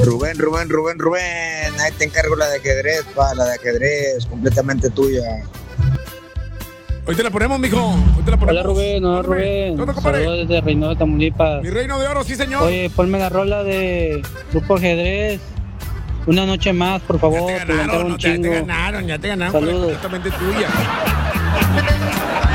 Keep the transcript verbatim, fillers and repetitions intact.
Rubén, Rubén, Rubén, Rubén. Ahí te encargo la de ajedrez, pa, la de ajedrez, completamente tuya. Hoy te la ponemos, mijo. Hoy te la ponemos. Hola Rubén, no Rubén. ¿Dónde, compadre? Saludos desde Reynosa, Tamaulipas. Mi reino de oro, sí, señor. Oye, ponme la rola de Grupo Ajedrez. Una noche más, por favor. Ya te ganaron, no, ya te ganaron, ya te ganaron. Saludos. Completamente tuya.